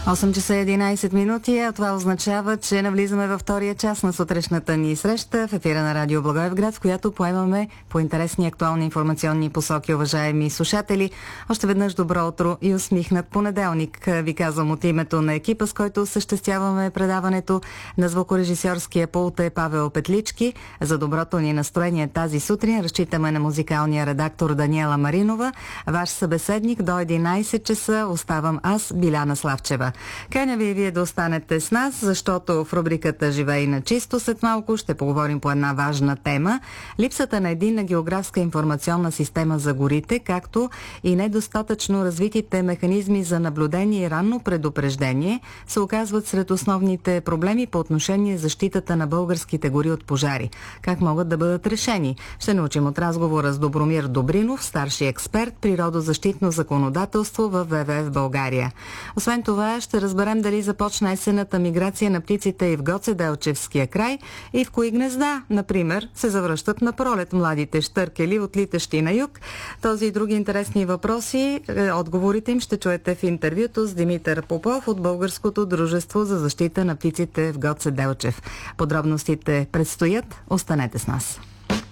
8 часа 11 минути, а това означава, че навлизаме във втория час на сутрешната ни среща в ефира на Радио Благоевград, в която поемаме по интересни актуални информационни посоки, уважаеми слушатели. Още веднъж добро утро и усмихнат понеделник. Ви казвам от името на екипа, с който осъществяваме предаването. На звукорежисьорския пулт е Павел Петлички. За доброто ни настроение тази сутрин разчитаме на музикалния редактор Даниела Маринова. Ваш събеседник до 11 часа оставам аз, Биляна Славчева. Каня ви и вие да останете с нас, защото в рубриката "Живей на чисто" след малко ще поговорим по една важна тема – липсата на единна географска информационна система за горите, както и недостатъчно развитите механизми за наблюдение и ранно предупреждение се оказват сред основните проблеми по отношение защитата на българските гори от пожари. Как могат да бъдат решени? Ще научим от разговора с Добромир Добринов, старши експерт природозащитно законодателство в ВВФ България. Освен това, ще разберем дали започна есенната миграция на птиците и в Гоцеделчевския край и в кои гнезда, например, се завръщат на пролет младите щъркели, отлитащи на юг. Този и други интересни въпроси, отговорите им ще чуете в интервюто с Димитър Попов от Българското дружество за защита на птиците в Гоце Делчев. Подробностите предстоят. Останете с нас.